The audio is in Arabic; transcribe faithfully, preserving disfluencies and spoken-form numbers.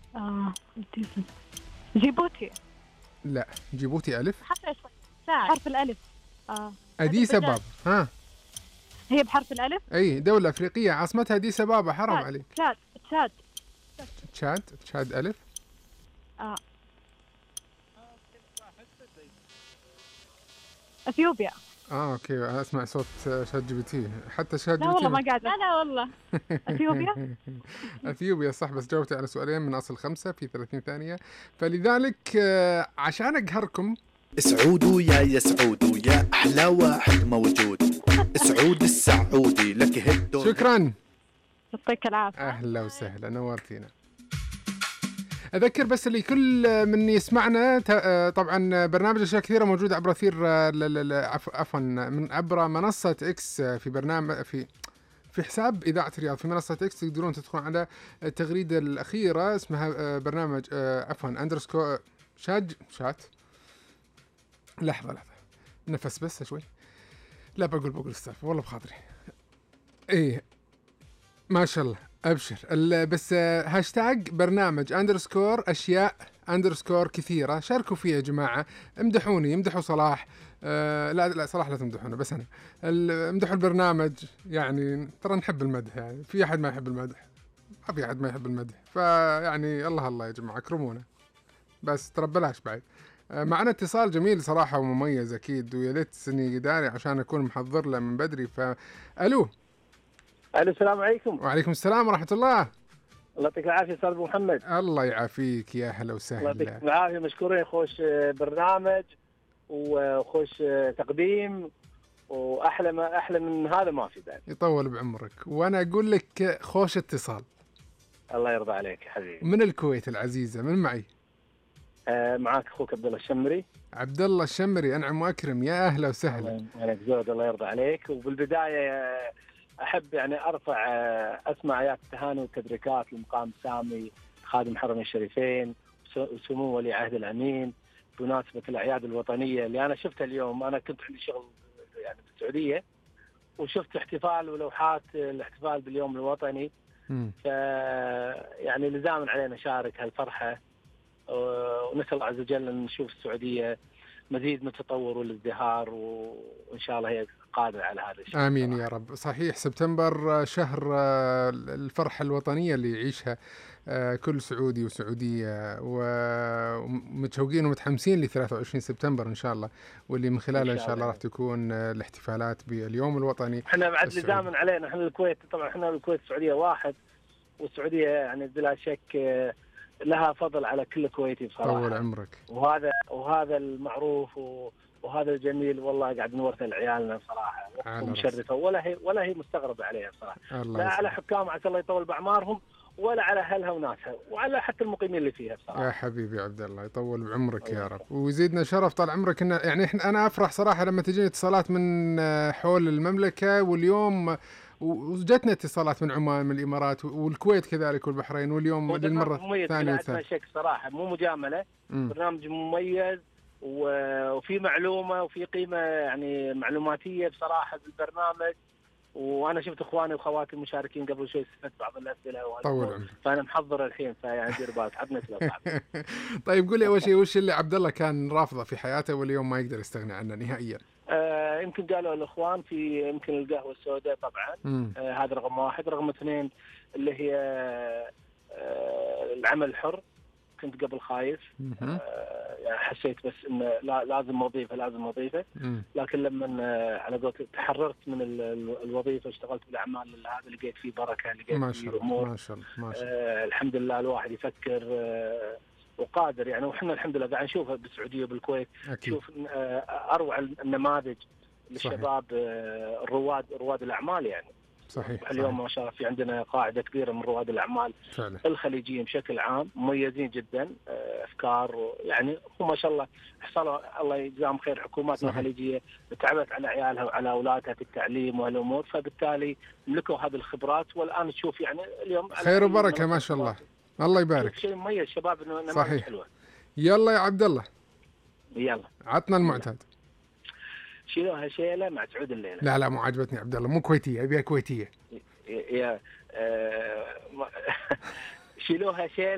آه جيبوتي. لا جيبوتي ألف. حتى حرف الألف. آه أديس أبابا. ها هي بحرف الألف. أي دولة أفريقية عاصمتها أديس أبابا. حرام عليك. تشاد تشاد تشاد. تشاد ألف. آه أثيوبيا. اه اوكي اسمع صوت شات جي بي تي. حتى شات جي لا بي تي والله ما قاعد. لا لا والله أثيوبيا. اثيوبيا صح، بس جاوبتي على سؤالين من اصل خمسة في ثلاثين ثانية، فلذلك آه، عشان اقهركم. سعودو يا يا سعودو يا احلى واحد موجود، سعود السعودي لك هدو. شكرا يعطيك العافية. اهلا وسهلا نورتينا. أذكر بس اللي كل من يسمعنا طبعا برنامج أشياء كثيرة موجود عبر أثير عفوا من عبر منصة إكس في برنامج في في حساب إذاعة الرياض في منصة إكس. تقدرون تدخلون على التغريدة الأخيرة اسمها برنامج عفوا أندرسكور شاج شات. لحظة لحظة نفس بس شوي. لا بقول بقول السالفة والله بخاطري. إيه ما شاء الله أبشر. بس هاشتاج برنامج أندرسكور أشياء أندرسكور كثيرة. شاركوا فيه يا جماعة. امدحوني امدحوا صلاح. أه لا لا صلاح لا تمدحونه بس أنا امدحوا البرنامج. يعني ترى نحب المدح. يعني في أحد ما يحب المدح؟ ما في أحد ما يحب المدح. فيعني الله الله يا جماعة اكرمونا بس ترى بلاش بعد. أه معنا اتصال جميل صراحة ومميز أكيد، ويا ليت إني داري عشان أكون محضر له من بدري. فألو. الو السلام عليكم. وعليكم السلام ورحمة الله. الله يعطيك العافية أستاذ أبو محمد. الله يعافيك يا هلا وسهلا. الله يعطيك العافية. مشكورين. خوش برنامج وخوش تقديم، وأحلى ما أحلى من هذا ما في بعد. يطول بعمرك. وأنا أقول لك خوش اتصال. الله يرضى عليك يا حبيبي. من الكويت العزيزة. من معي؟ آه معاك أخوك عبد الله الشمري. عبد الله الشمري أنعم وأكرم. يا أهلا وسهلا. أنا زود الله يرضى عليك. وبالبداية أحب يعني أرفع أسمع آيات التهاني والتبريكات لمقام سامي خادم حرمين الشريفين وسمو ولي عهد الأمين بمناسبة الأعياد الوطنية اللي أنا شفتها اليوم. أنا كنت عندي شغل يعني في السعودية وشفت احتفال ولوحات الاحتفال باليوم الوطني. ف يعني لزاما علينا نشارك هالفرحة، ونسأل الله عز وجل أن نشوف السعودية مزيد من التطور والازدهار، وإن شاء الله هي قادرة على هذا الشيء. آمين يا رب. صحيح سبتمبر شهر الفرحة الوطنية اللي يعيشها كل سعودي وسعودية، ومتشوقين ومتحمسين ل ثلاثة وعشرين سبتمبر إن شاء الله، واللي من خلاله إن شاء الله راح تكون الاحتفالات باليوم الوطني. احنا بعد لزاما علينا. احنا الكويت طبعا احنا الكويت السعودية واحد، والسعودية يعني بلا شك لها فضل على كل كويتي بصراحة. طول عمرك. وهذا وهذا المعروف وهذا الجميل والله قاعد نورثه لعيالنا بصراحة ومشرفة، ولا هي ولا هي مستغربة عليها بصراحة. لا على حكام عسى الله يطول بعمارهم، ولا على أهلها وناسها، وعلى حتى المقيمين اللي فيها بصراحة. يا حبيبي عبد الله يطول بعمرك يا رب ويزيدنا شرف طال عمرك. إن يعني إحنا أنا أفرح صراحة لما تجيني اتصالات من حول المملكة، واليوم وجتنا اتصالات من عمان من الإمارات والكويت كذلك والبحرين، واليوم للمرة الثانية والثالثة. شك صراحة مو مجاملة. م. برنامج مميز وفي معلومة وفي قيمة يعني معلوماتية بصراحة بالبرنامج. وانا شفت اخواني واخواتي المشاركين قبل شوي استفدت بعض الاسئله، طول عمرك. فانا محضر الحين فيعني دير بالك حطني اسئله. طيب قول لي اول شيء وش اللي عبد الله كان رافضه في حياته واليوم ما يقدر يستغني عنه نهائيا؟ آه يمكن قالوا الاخوان في يمكن القهوه السوداء طبعا. آه هذا رقم واحد. رقم اثنين اللي هي آه العمل الحر. كنت قبل خايف. آه يعني حسيت بس انه لا لازم وظيفه لازم وظيفه. لكن لما آه على قولت تحررت من الوظيفه واشتغلت بالاعمال هذا لقيت فيه بركه، لقيت فيه امور ما شاء الله ما شاء الله. آه الحمد لله الواحد يفكر آه وقادر يعني. وإحنا الحمد لله قاعد نشوفها بالسعوديه وبالكويت. نشوف آه اروع النماذج للشباب آه الرواد رواد الاعمال يعني. صحيح. اليوم صحيح. ما شاء الله في عندنا قاعدة كبيرة من رواد الأعمال فعلا. الخليجيين بشكل عام مميزين جدا. أفكار يعني هم ما شاء الله حصلوا الله يجزاهم خير. حكوماتنا الخليجية تعبت على عيالها وعلى أولادها في التعليم والأمور، فبالتالي ملكوا هذه الخبرات. والآن تشوف يعني اليوم خير وبركة ما شاء الله. الله يبارك. شيء مميز شباب إنه صحيح. حلوة. يلا يا عبد الله يلا عطنا المعتاد. شيلوها شيله مع سعود الليله. لا لا مو عجبتني عبد الله، مو كويتيه ابيها كويتيه. يا آه شيلوها شيله